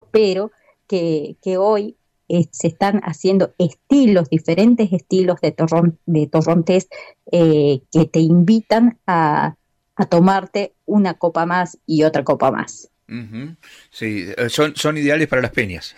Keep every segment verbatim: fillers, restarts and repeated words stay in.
pero que, que hoy eh, se están haciendo estilos, diferentes estilos de, torrón, de torrontés eh, que te invitan a, a tomarte una copa más y otra copa más. Uh-huh. Sí, eh, son, son ideales para las peñas.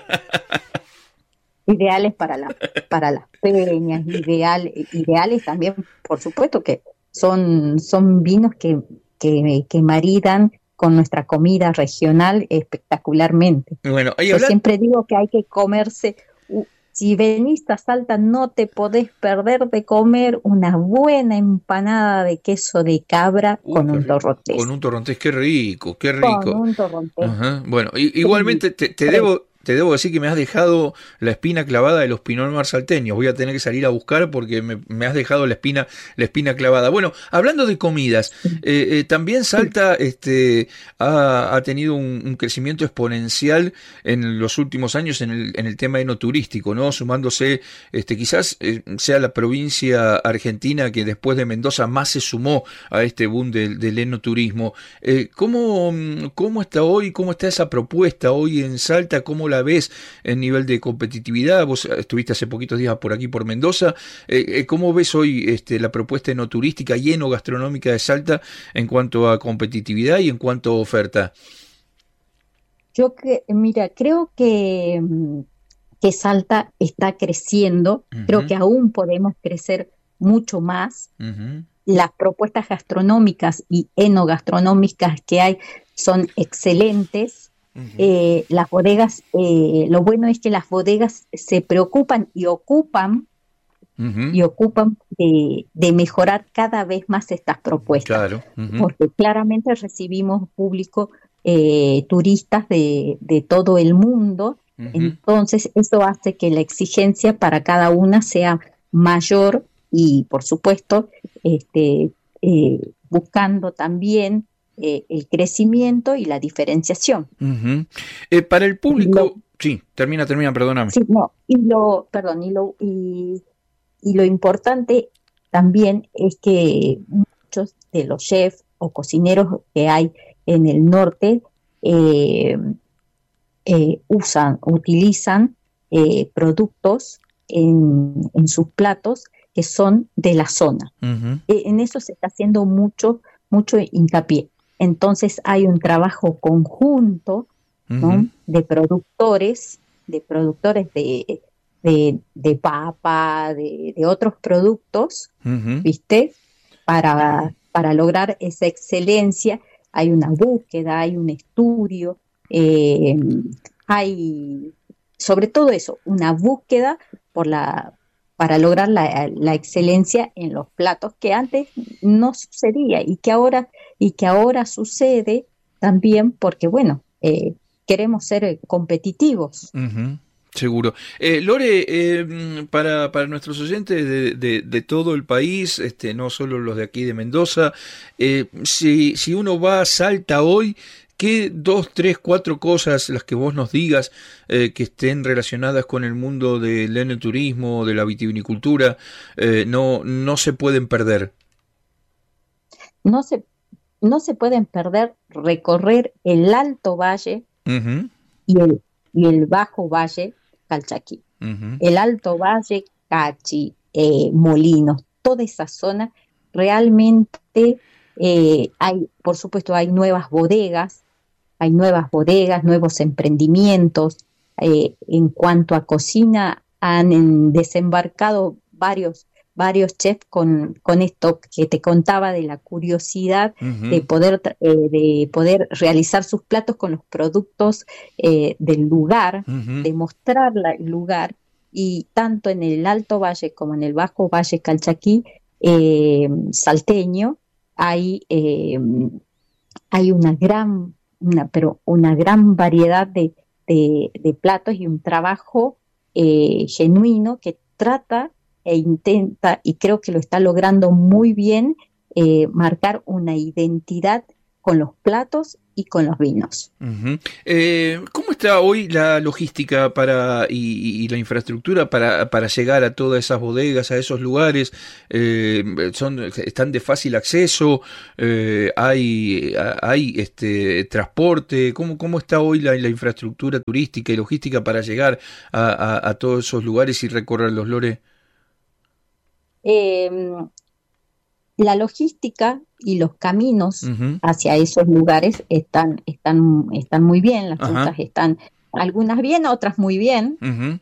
Ideales para la, para las peñas, ideal, ideales también, por supuesto que son, son vinos que, que, que maridan con nuestra comida regional espectacularmente. Bueno, ahí Yo hablan... siempre digo que hay que comerse, uh, si venís a Salta no te podés perder de comer una buena empanada de queso de cabra Uh, con qué un rico. Con torrontés. un torrontés, qué rico, qué Con rico. un torrontés Ajá. Bueno, i- frío, igualmente te, te fresco. debo te debo decir que me has dejado la espina clavada de los Pinot Noir salteños. Voy a tener que salir a buscar porque me, me has dejado la espina la espina clavada. Bueno, hablando de comidas, eh, eh, también Salta este ha, ha tenido un, un crecimiento exponencial en los últimos años en el, en el tema enoturístico, ¿no? Sumándose, este quizás eh, sea la provincia argentina que después de Mendoza más se sumó a este boom del, del enoturismo. Eh, ¿cómo, ¿Cómo está hoy? ¿Cómo está esa propuesta hoy en Salta? ¿Cómo la ves en nivel de competitividad? Vos estuviste hace poquitos días por aquí, por Mendoza. Eh, ¿Cómo ves hoy este, la propuesta enoturística y enogastronómica de Salta en cuanto a competitividad y en cuanto a oferta? Yo que, mira, creo que, mm, que Salta está creciendo, creo Uh-huh, que aún podemos crecer mucho más. uh-huh, Las propuestas gastronómicas y enogastronómicas que hay son excelentes. uh-huh, Eh, las bodegas, eh, lo bueno es que las bodegas se preocupan y ocupan uh-huh, y ocupan de, de mejorar cada vez más estas propuestas, claro. Uh-huh, porque claramente recibimos público, eh, turistas de, de todo el mundo, uh-huh. entonces eso hace que la exigencia para cada una sea mayor y, por supuesto, este, eh, buscando también eh, el crecimiento y la diferenciación. Uh-huh. Eh, para el Y lo, público, sí, termina, termina, perdóname. sí, no, y lo, perdón, y lo, y Y lo importante también es que muchos de los chefs o cocineros que hay en el norte eh, eh, usan, utilizan eh, productos en, en sus platos que son de la zona. Uh-huh, Eh, en eso se está haciendo mucho, mucho hincapié. Entonces hay un trabajo conjunto, uh-huh, ¿no? de productores, de productores de, de, de papa, de, de otros productos, uh-huh. ¿viste? Para, para lograr esa excelencia hay una búsqueda, hay un estudio, eh, hay sobre todo eso, una búsqueda por la, para lograr la, la excelencia en los platos que antes no sucedía y que ahora, y que ahora sucede también porque, bueno, eh, queremos ser eh, competitivos. Ujú, seguro. Eh, Lore, eh, para, para nuestros oyentes de, de, de todo el país, este, no solo los de aquí de Mendoza, eh, si, si uno va a Salta hoy, ¿qué dos, tres, cuatro cosas, las que vos nos digas, eh, que estén relacionadas con el mundo del enoturismo, de la vitivinicultura, eh, no, no se pueden perder? No se, no se pueden perder recorrer el Alto Valle Ujú, y el, y el Bajo Valle Calchaquí. ujú, El Alto Valle, Cachi, eh, Molinos, toda esa zona, realmente eh, hay, por supuesto, hay nuevas bodegas, hay nuevas bodegas, nuevos emprendimientos. Eh, en cuanto a cocina, han en, desembarcado varios, varios chefs con, con esto que te contaba de la curiosidad de ujú, poder, eh, de poder realizar sus platos con los productos eh, del lugar, ujú. de mostrar la, el lugar, y tanto en el Alto Valle como en el Bajo Valle Calchaquí, eh, salteño, hay, eh, hay una gran, una, pero una gran variedad de, de, de platos y un trabajo eh, genuino que trata e intenta, y creo que lo está logrando muy bien, eh, marcar una identidad con los platos y con los vinos. Uh-huh. Eh, ¿Cómo está hoy la logística para y, y la infraestructura para, para llegar a todas esas bodegas, a esos lugares? Eh, son, ¿Están de fácil acceso? Eh, ¿Hay, hay este transporte? ¿Cómo, cómo está hoy la, la infraestructura turística y logística para llegar a, a, a todos esos lugares y recorrerlos, Lore? Eh, la logística y los caminos Uh-huh. hacia esos lugares están, están, están muy bien, las Ajá. rutas están, algunas bien, otras muy bien, Uh-huh.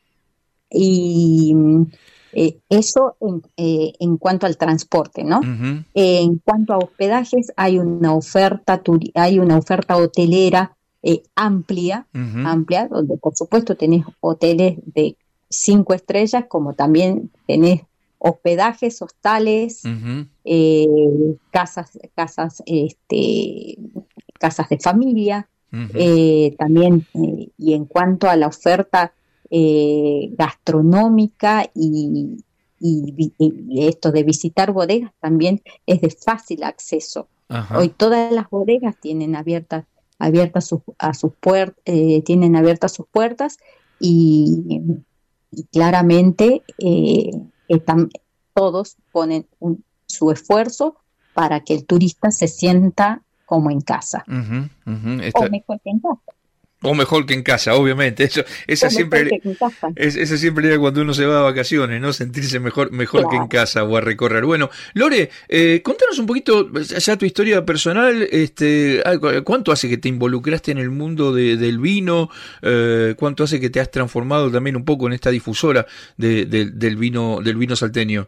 y eh, eso en, eh, en cuanto al transporte, ¿no? Uh-huh. En cuanto a hospedajes, hay una oferta, turi- hay una oferta hotelera eh, amplia, Uh-huh. amplia, donde por supuesto tenés hoteles de cinco estrellas, como también tenés hospedajes, hostales, Uh-huh. eh, casas, casas, este, casas de familia, Uh-huh. eh, también, eh, y en cuanto a la oferta eh, gastronómica y, y, y esto de visitar bodegas también es de fácil acceso. Ajá. Hoy todas las bodegas tienen abiertas, abiertas sus, a sus puertas, eh, tienen abiertas sus puertas y, y claramente eh, están, todos ponen un, su esfuerzo para que el turista se sienta como en casa. Uh-huh. Uh-huh. O mejor que en casa. O mejor que en casa, obviamente. Eso, esa o siempre, mejor que en casa. Es, esa siempre era cuando uno se va a vacaciones, ¿no? Sentirse mejor, mejor claro. que en casa o a recorrer. Bueno, Lore, eh, contanos un poquito ya tu historia personal. Este, ¿cuánto hace que te involucraste en el mundo de, del vino? Eh, ¿Cuánto hace que te has transformado también un poco en esta difusora de, de, del vino, del vino salteño?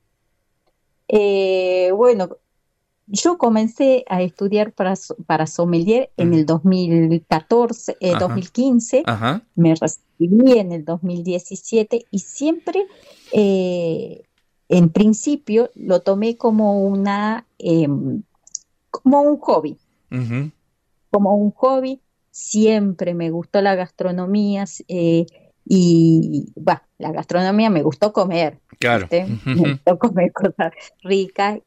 Eh, bueno. Yo comencé a estudiar para, para sommelier en el dos mil catorce, eh, dos mil quince, Ajá. Me recibí en el dos mil diecisiete y siempre, eh, en principio, lo tomé como una, eh, como un hobby, Uh-huh. como un hobby. Siempre me gustó la gastronomía eh, y, bah, la gastronomía me gustó comer, claro. Uh-huh. Me gustó comer cosas ricas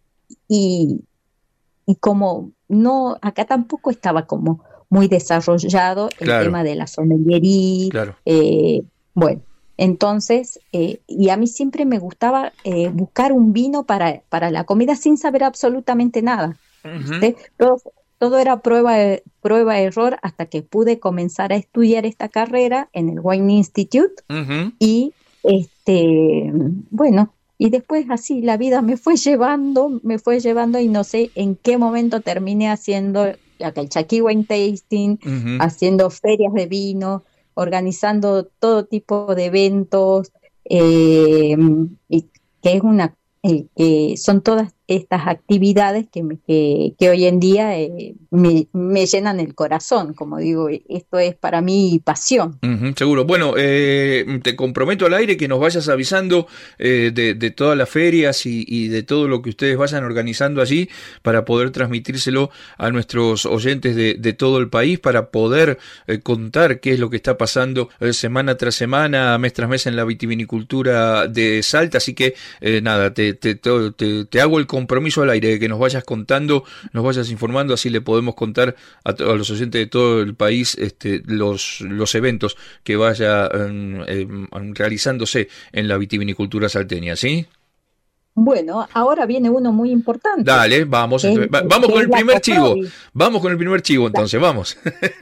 y Y como no, acá tampoco estaba como muy desarrollado el claro. tema de la sommeliería, claro. eh, bueno, entonces, eh, y a mí siempre me gustaba eh, buscar un vino para, para la comida sin saber absolutamente nada. Uh-huh. todo, todo era prueba, prueba, error, hasta que pude comenzar a estudiar esta carrera en el Wine Institute, uh-huh. y este, bueno, y después así la vida me fue llevando, me fue llevando y no sé en qué momento terminé haciendo acá el Chaqui Wine Tasting, uh-huh. haciendo ferias de vino, organizando todo tipo de eventos, eh, y que es una, eh, que son todas estas actividades que, me, que, que hoy en día eh, me, me llenan el corazón, como digo, esto es para mí pasión. Uh-huh, seguro. Bueno, eh, te comprometo al aire que nos vayas avisando eh, de, de todas las ferias y, y de todo lo que ustedes vayan organizando allí para poder transmitírselo a nuestros oyentes de, de todo el país, para poder eh, contar qué es lo que está pasando eh, semana tras semana, mes tras mes en la vitivinicultura de Salta. Así que eh, nada, te, te, te, te hago el compromiso al aire de que nos vayas contando, nos vayas informando, así le podemos contar a, a los oyentes de todo el país este, los, los eventos que vaya eh, eh, realizándose en la vitivinicultura salteña, ¿sí? Bueno, ahora viene uno muy importante. Dale, vamos. Es, entonces, vamos con el primer chivo. Vamos con el primer chivo, entonces, vamos.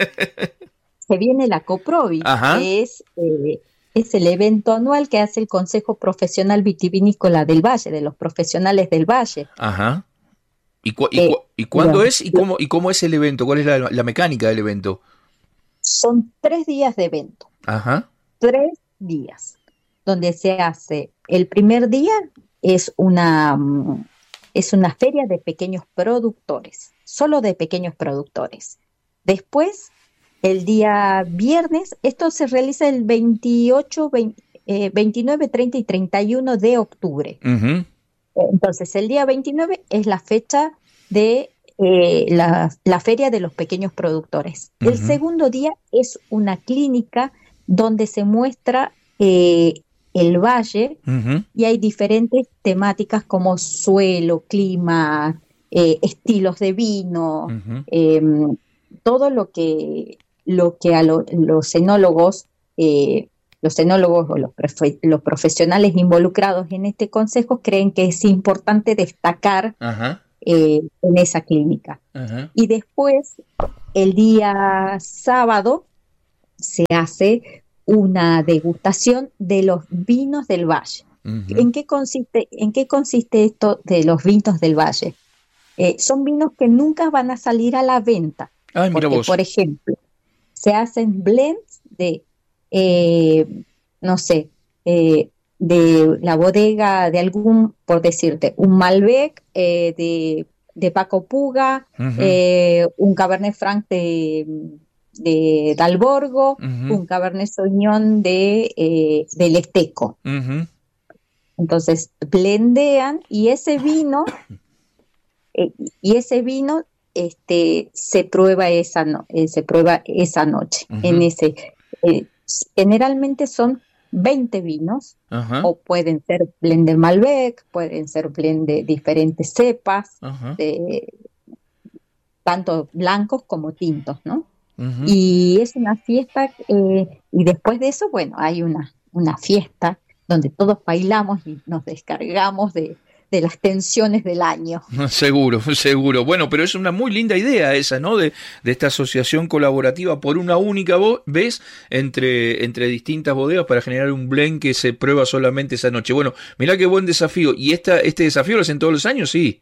Se viene la Coprovi, Ajá. que es, eh, es el evento anual que hace el Consejo Profesional Vitivinícola del Valle, de los profesionales del Valle. Ajá. ¿Y, cu y, cu ¿y cuándo bueno, es y cómo, y cómo es el evento? ¿Cuál es la, la mecánica del evento? Son tres días de evento. Ajá. Tres días, donde se hace, el primer día es una, es una feria de pequeños productores, solo de pequeños productores. Después, el día viernes, esto se realiza el veintiocho, veinte, eh, veintinueve, treinta y treinta y uno de octubre. Uh-huh. Entonces, el día veintinueve es la fecha de eh, la, la feria de los pequeños productores. Uh-huh. El segundo día es una clínica donde se muestra eh, el valle, uh-huh, y hay diferentes temáticas como suelo, clima, eh, estilos de vino, uh-huh, eh, todo lo que, lo que a lo, los enólogos, eh, los enólogos o los, profe, los profesionales involucrados en este consejo creen que es importante destacar eh, en esa clínica. Ajá. Y después, el día sábado, se hace una degustación de los vinos del valle. Uh-huh. ¿En qué consiste, en qué consiste esto de los vinos del valle? Eh, son vinos que nunca van a salir a la venta. Ay, porque, mira vos. Por ejemplo, se hacen blends de, eh, no sé, eh, de la bodega de algún, por decirte, un Malbec eh, de, de Paco Puga, uh-huh. eh, un Cabernet Franc de, de Dalborgo, uh-huh. un Cabernet Sauvignon de, eh, del Esteco. Uh-huh. Entonces, blendean y ese vino, eh, y ese vino este, se prueba esa, no, eh, se prueba esa noche. Uh-huh. En ese, eh, generalmente son veinte vinos, uh-huh. o pueden ser blend de Malbec, pueden ser blend de diferentes cepas, uh-huh. de, tanto blancos como tintos, ¿no? Uh-huh. Y es una fiesta, eh, y después de eso, bueno, hay una, una fiesta donde todos bailamos y nos descargamos de, de las tensiones del año. Seguro, seguro. Bueno, pero es una muy linda idea esa, ¿no? De, de esta asociación colaborativa por una única vez entre, entre distintas bodegas para generar un blend que se prueba solamente esa noche. Bueno, mirá qué buen desafío. ¿Y esta, este desafío lo hacen todos los años? Sí.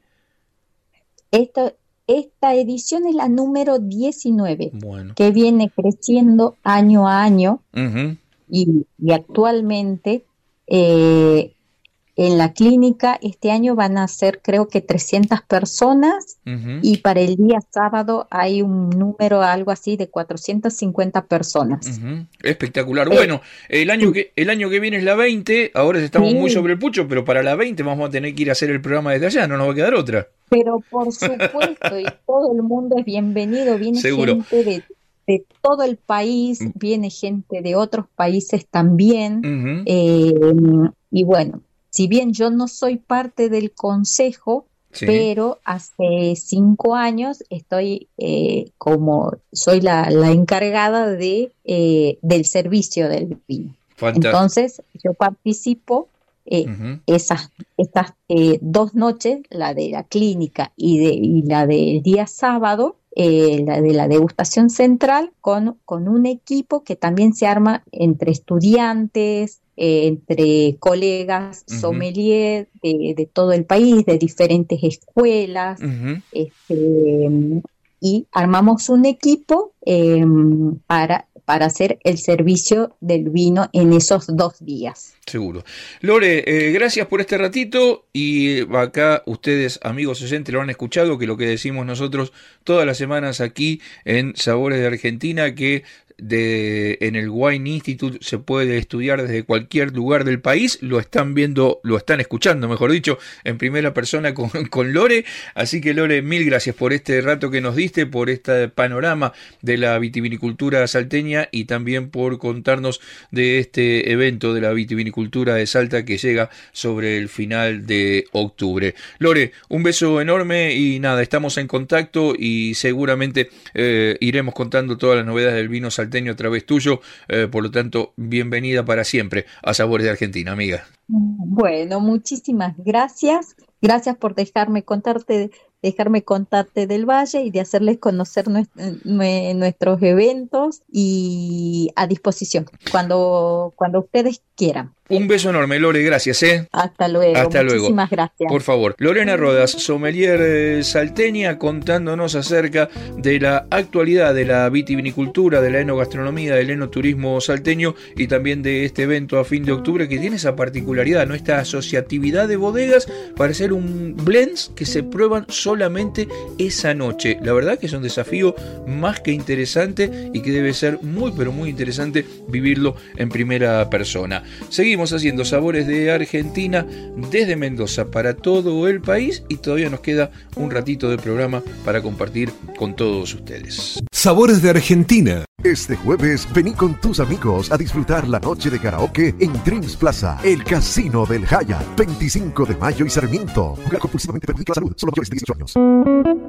Esto, esta edición es la número diecinueve, bueno. que viene creciendo año a año, uh-huh. y, y actualmente... Eh, en la clínica este año van a ser creo que trescientas personas, uh-huh. y para el día sábado hay un número algo así de cuatrocientas cincuenta personas. Uh-huh. Espectacular. Eh, bueno, el año, sí. que, el año que viene es la veinte, ahora estamos sí. muy sobre el pucho, pero para la veinte vamos a tener que ir a hacer el programa desde allá, no nos va a quedar otra. Pero por supuesto, y todo el mundo es bienvenido, viene Seguro. gente de... de todo el país, viene gente de otros países también, uh-huh. eh, y bueno, si bien yo no soy parte del consejo, sí. pero hace cinco años estoy eh, como, soy la, la encargada de eh, del servicio del vino. Fantástico. Entonces, yo participo eh, uh-huh. esas, estas eh, dos noches, la de la clínica y, de, y la del día sábado, Eh, la de la degustación central, con, con un equipo que también se arma entre estudiantes, eh, entre colegas uh-huh. sommelier de, de todo el país, de diferentes escuelas, uh-huh. este, y armamos un equipo eh, para, para hacer el servicio del vino en esos dos días. Seguro. Lore, eh, gracias por este ratito, y acá ustedes, amigos oyentes, lo han escuchado, que lo que decimos nosotros todas las semanas aquí en Sabores de Argentina, que de en el Wine Institute se puede estudiar desde cualquier lugar del país, lo están viendo, lo están escuchando, mejor dicho, en primera persona con, con Lore, así que Lore, mil gracias por este rato que nos diste, por este panorama de la vitivinicultura salteña y también por contarnos de este evento de la vitivinicultura de Salta que llega sobre el final de octubre. Lore, un beso enorme y nada, estamos en contacto y seguramente eh, iremos contando todas las novedades del vino salteño a través tuyo, eh, por lo tanto, bienvenida para siempre a Sabores de Argentina, amiga. Bueno, muchísimas gracias. Gracias por dejarme contarte, dejarme contarte del Valle y de hacerles conocer nuestro, nuestros eventos, y a disposición cuando, cuando ustedes quieran. Un beso enorme, Lore, gracias, ¿eh? Hasta luego. Hasta Muchísimas luego. gracias. Por favor. Lorena Rodas, sommelier eh, salteña, contándonos acerca de la actualidad de la vitivinicultura, de la enogastronomía, del enoturismo salteño y también de este evento a fin de octubre que tiene esa particularidad, ¿no? Esta asociatividad de bodegas para hacer un blends que se prueban solamente esa noche. La verdad que es un desafío más que interesante y que debe ser muy pero muy interesante vivirlo en primera persona. Seguimos haciendo Sabores de Argentina desde Mendoza para todo el país y todavía nos queda un ratito de programa para compartir con todos ustedes. Sabores de Argentina. Este jueves vení con tus amigos a disfrutar la noche de karaoke en Dreams Plaza, el casino del Hyatt, veinticinco de mayo y Sarmiento. Jugar compulsivamente perjudica la salud, solo mayores de dieciocho años.